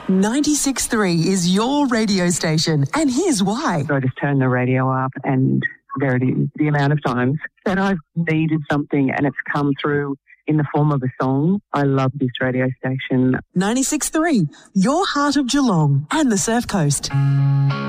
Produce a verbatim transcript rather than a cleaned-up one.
ninety-six point three is your radio station, and here's why. So I just turn the radio up, and there it is, the amount of times that I've needed something and it's come through in the form of a song. I love this radio station. ninety-six point three, your heart of Geelong and the Surf Coast.